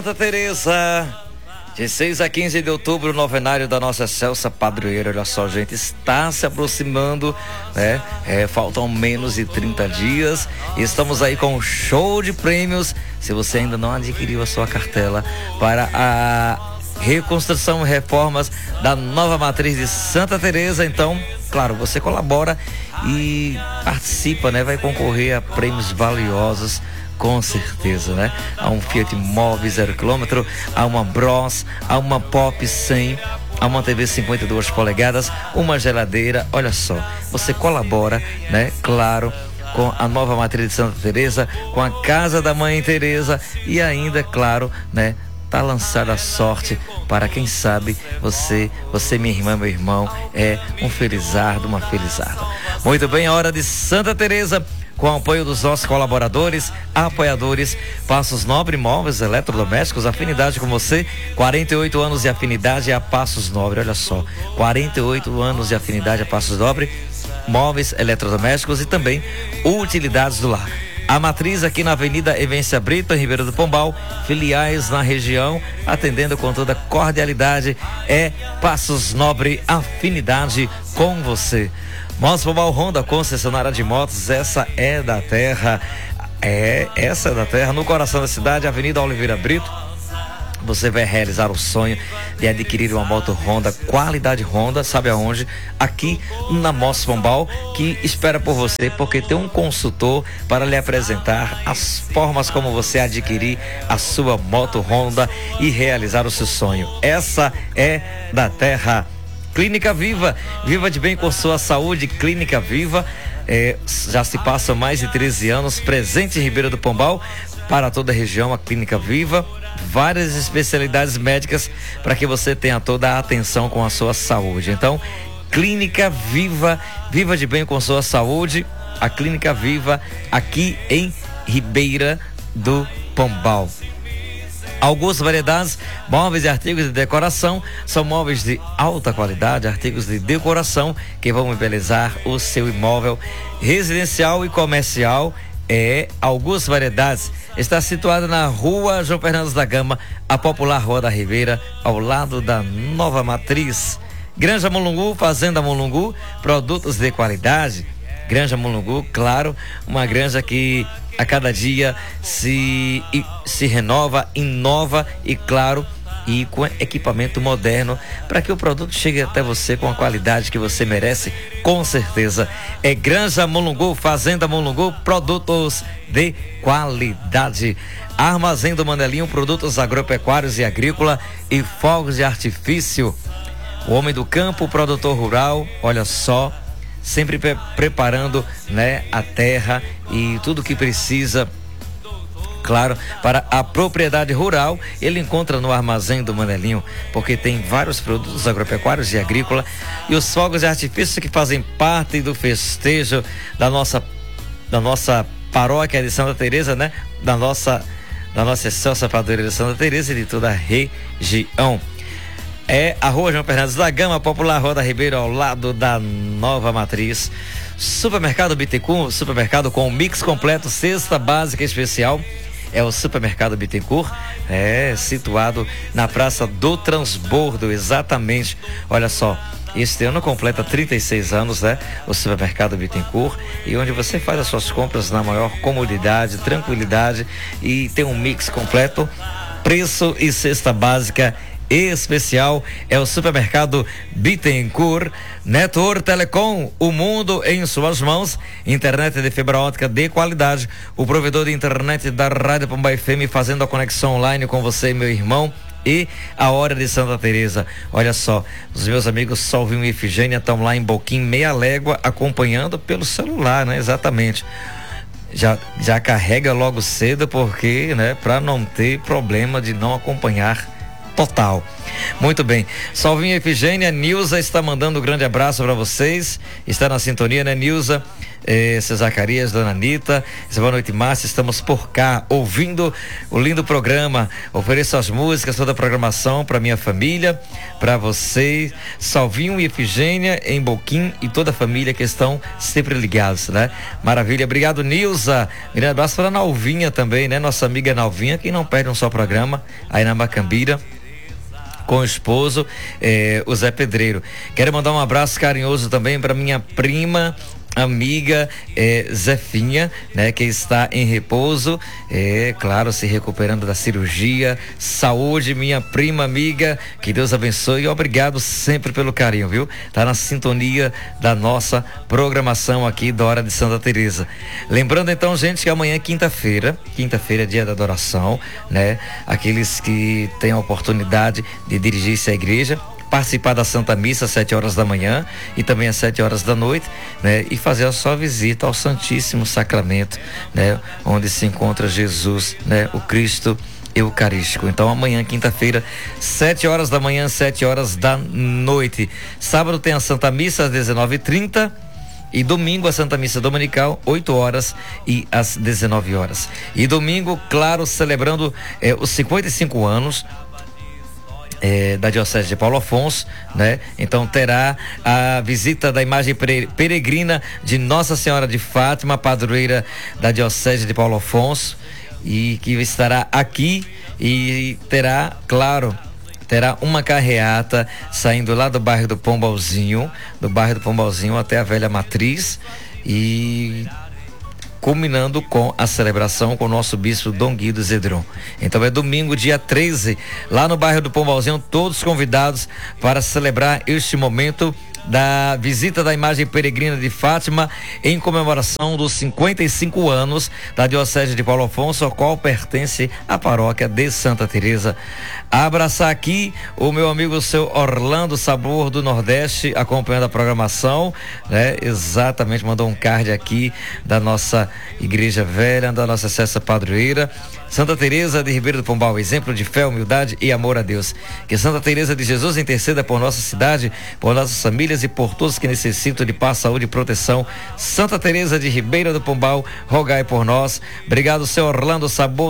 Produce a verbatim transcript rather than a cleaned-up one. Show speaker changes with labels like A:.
A: Santa Teresa, de seis a quinze de outubro, novenário da Nossa Excelsa Padroeira. Olha só, gente, está se aproximando, né? É, faltam menos de trinta dias. Estamos aí com um show de prêmios. Se você ainda não adquiriu a sua cartela para a reconstrução e reformas da nova matriz de Santa Teresa, então, claro, você colabora e participa, né? Vai concorrer a prêmios valiosos. Com certeza, né? Há um Fiat Mobi zero quilômetro, há uma Bros, há uma Pop cem, há uma T V cinquenta e duas polegadas, uma geladeira. Olha só, você colabora, né? Claro, com a nova matriz de Santa Teresa, com a Casa da Mãe Teresa e ainda, claro, né? Tá lançada a sorte para quem sabe você, você minha irmã, meu irmão, é um felizardo, uma felizarda. Muito bem, a hora de Santa Teresa. Com o apoio dos nossos colaboradores, apoiadores, Passos Nobre Móveis Eletrodomésticos, afinidade com você, quarenta e oito anos de afinidade a Passos Nobre, olha só, quarenta e oito anos de afinidade a Passos Nobre, móveis eletrodomésticos e também utilidades do lar. A matriz aqui na Avenida Evência Brito, em Ribeira do Pombal, filiais na região, atendendo com toda cordialidade, é Passos Nobre, afinidade com você. Motos Pombal Honda, concessionária de motos, essa é da terra, é, essa é da terra, no coração da cidade, Avenida Oliveira Brito. Você vai realizar o sonho de adquirir uma moto Honda, qualidade Honda, sabe aonde? Aqui na Motos Pombal, que espera por você, porque tem um consultor para lhe apresentar as formas como você adquirir a sua moto Honda e realizar o seu sonho. Essa é da terra. Clínica Viva, viva de bem com sua saúde. Clínica Viva, é, já se passam mais de treze anos, presente em Ribeira do Pombal, para toda a região. A Clínica Viva, várias especialidades médicas para que você tenha toda a atenção com a sua saúde. Então, Clínica Viva, viva de bem com sua saúde. A Clínica Viva, aqui em Ribeira do Pombal. Augusto Variedades, móveis e artigos de decoração, são móveis de alta qualidade, artigos de decoração que vão embelezar o seu imóvel residencial e comercial. É Augusto Variedades, está situada na rua João Fernandes da Gama, a popular Rua da Ribeira, ao lado da nova matriz. Granja Mulungu, Fazenda Mulungu, produtos de qualidade. Granja Mulungu, claro, uma granja que a cada dia se, se renova, inova e, claro, e com equipamento moderno para que o produto chegue até você com a qualidade que você merece, com certeza. É Granja Mulungu, Fazenda Mulungu, produtos de qualidade. Armazém do Manelinho, produtos agropecuários e agrícola e fogos de artifício. O homem do campo, produtor rural, olha só, sempre pre- preparando, né, a terra e tudo que precisa, claro, para a propriedade rural. Ele encontra no Armazém do Manelinho, porque tem vários produtos agropecuários e agrícola e os fogos de artifício que fazem parte do festejo da nossa da nossa paróquia de Santa Teresa, né, da nossa da nossa Excelsa Padroeira de Santa Teresa e de toda a região. É a rua João Fernandes da Gama, popular Rua da Ribeira, ao lado da nova matriz. Supermercado Bittencourt, supermercado com um mix completo, cesta básica especial. É o Supermercado Bittencourt, é situado na Praça do Transbordo, exatamente. Olha só, este ano completa trinta e seis anos, né? O Supermercado Bittencourt, e onde você faz as suas compras na maior comodidade, tranquilidade e tem um mix completo, preço e cesta básica especial. É o Supermercado Bittencourt. Netor Telecom, o mundo em suas mãos, internet de fibra ótica de qualidade, o provedor de internet da Rádio Pombal F M, fazendo a conexão online com você, meu irmão. E a hora de Santa Teresa, olha só, os meus amigos Salvinho e Efigênia estão lá em Boquim, meia légua, acompanhando pelo celular, né? Exatamente. Já, já carrega logo cedo, porque, né, para não ter problema de não acompanhar total. Muito bem. Salvinho Efigênia, Nilza está mandando um grande abraço para vocês. Está na sintonia, né, Nilza? eh, seu Zacarias, dona Anitta. Boa noite, Márcia. Estamos por cá, ouvindo o lindo programa. Ofereço as músicas, toda a programação para minha família, para vocês, Salvinho e Efigênia em Boquim e toda a família que estão sempre ligados, né? Maravilha. Obrigado, Nilza. Um abraço para a Nalvinha também, né? Nossa amiga Nalvinha, que não perde um só programa aí na Macambira, com o esposo, eh, o Zé Pedreiro. Quero mandar um abraço carinhoso também para minha prima, amiga eh, Zefinha, né, que está em repouso, é claro, se recuperando da cirurgia. Saúde, minha prima amiga, que Deus abençoe e obrigado sempre pelo carinho, viu? Tá na sintonia da nossa programação aqui da Hora de Santa Teresa. Lembrando então, gente, que amanhã é quinta-feira, quinta-feira é dia da adoração, né? Aqueles que têm a oportunidade de dirigir-se à igreja, participar da Santa Missa às sete horas da manhã e também às sete horas da noite, né? E fazer a sua visita ao Santíssimo Sacramento, né? Onde se encontra Jesus, né? O Cristo Eucarístico. Então amanhã, quinta-feira, sete horas da manhã, sete horas da noite. Sábado tem a Santa Missa às dezenove e trinta e domingo a Santa Missa Dominical, oito horas e às dezenove horas. E domingo, claro, celebrando eh, os cinquenta e cinco anos É, da Diocese de Paulo Afonso, né? Então terá a visita da imagem peregrina de Nossa Senhora de Fátima, padroeira da Diocese de Paulo Afonso, e que estará aqui e terá, claro, terá uma carreata saindo lá do bairro do Pombalzinho, do bairro do Pombalzinho até a Velha Matriz, e culminando com a celebração com o nosso bispo Dom Guido Zedron. Então é domingo, dia treze, lá no bairro do Pombalzinho, todos convidados para celebrar este momento da visita da imagem peregrina de Fátima em comemoração dos cinquenta e cinco anos da Diocese de Paulo Afonso, ao qual pertence a paróquia de Santa Teresa. Abraçar aqui o meu amigo, o seu Orlando Sabor do Nordeste, acompanhando a programação, né? Exatamente, mandou um card aqui da nossa Igreja Velha, da nossa Cessa Padroeira. Santa Teresa de Ribeiro do Pombal, exemplo de fé, humildade e amor a Deus. Que Santa Teresa de Jesus interceda por nossa cidade, por nossas famílias e por todos que necessitam de paz, saúde e proteção. Santa Teresa de Ribeiro do Pombal, rogai por nós. Obrigado, seu Orlando Sabor